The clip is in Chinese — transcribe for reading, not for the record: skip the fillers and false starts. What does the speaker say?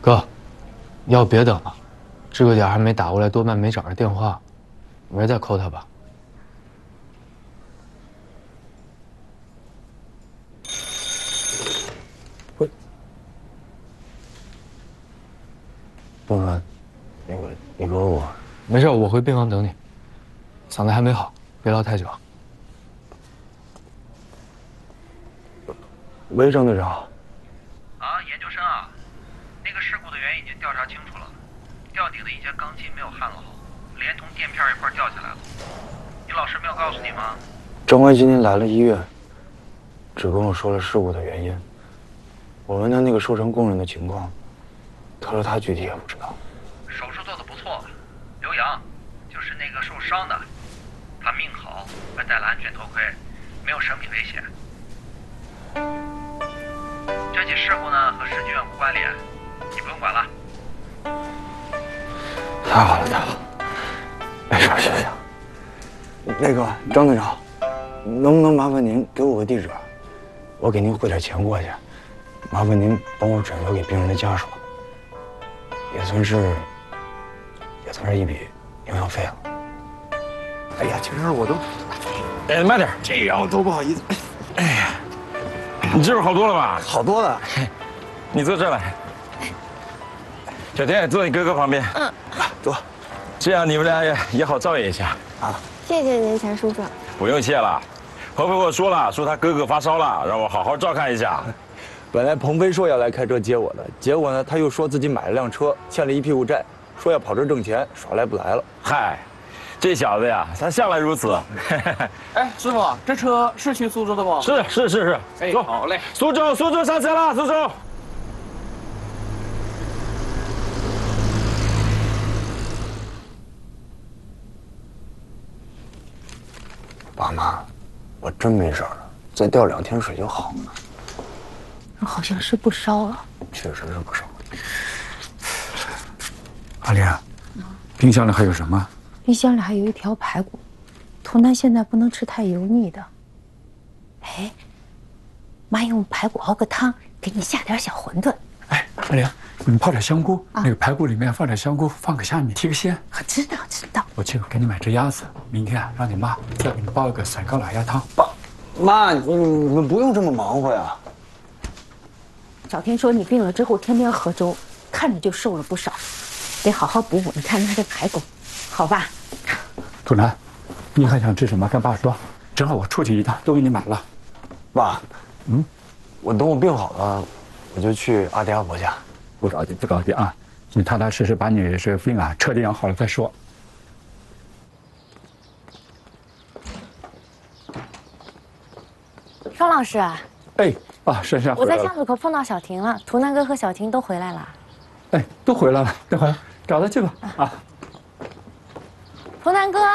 哥，要不别等了，这个点还没打过来，多半没找着电话，明儿再扣他吧。 喂，东川，你跟我没事，我回病房等你。嗓子还没好，别唠太久。 喂，张队长。 啊，研究生啊，那个事故的原因已经调查清楚了，吊顶的一节钢筋没有焊好，连同垫片一块掉下来了。你老师没有告诉你吗？ 张官今天来了医院，只跟我说了事故的原因。我问他那个受伤工人的情况，他说他具体也不知道。 手术做得不错，刘洋，就是那个受伤的，他命好，还戴了安全头盔，没有生命危险。这起事故呢和市剧院无关联，你不用管了。 太好了，太好了，没事，休息。那个张队长，能不能麻烦您给我个地址，我给您汇点钱过去，麻烦您帮我转交给病人的家属，也算是一笔营养费了。哎呀，其实我都， 哎，慢点， 这样都不好意思。 哎呀，你这会儿好多了吧？ 好多了。 你坐这儿来。小天，坐你哥哥旁边。 坐。 这样你们俩也好照应一下。 啊， 谢谢您，钱叔叔。 不用谢了。鹏飞跟我说了，说他哥哥发烧了，让我好好照看一下。 本来鹏飞说要来开车接我的，结果呢，他又说自己买了辆车，欠了一屁股债，说要跑这挣钱，耍赖不来了。 嗨，这小子呀，他向来如此。 哎，师傅，这车是去苏州的不？ 是。 哎， 走， 好嘞。 苏州上车了，苏州。 爸妈，我真没事了，再吊2天水就好了。 好像是不烧了。 确实是不少。 阿莲，冰箱里还有什么？ 冰箱里还有一条排骨，图南现在不能吃太油腻的。哎，妈用排骨熬个汤，给你下点小馄饨。 哎，阿莲，你泡点香菇，那个排骨里面放点香菇，放个虾米，提个鲜。 我知道。 我去给你买只鸭子，明天让你妈再给你煲一个酸高辣鸭汤。 妈，你们不用这么忙活呀。 小天说你病了之后天天喝粥，看着就瘦了不少，得好好补补。你看他这排骨，好吧？ 图南，你还想吃什么？跟爸说，正好我出去一趟，都给你买了。 爸，我等我病好了，我就去阿迪阿伯家。 不着急啊，你踏踏实实把你这个病啊彻底养好了再说。 双老师， 哎，珊珊回来了。 我在巷子口碰到小婷了，图南哥和小婷都回来了。 哎，都回来了，等会儿找他去吧。啊， 图南哥。